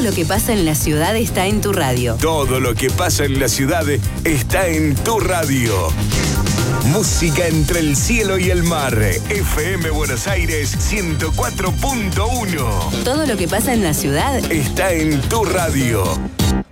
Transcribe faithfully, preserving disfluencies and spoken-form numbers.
lo que pasa en la ciudad está en tu radio. Todo lo que pasa en la ciudad está en tu radio. Música entre el cielo y el mar. F M Buenos Aires ciento cuatro punto uno. Todo lo que pasa en la ciudad está en tu radio.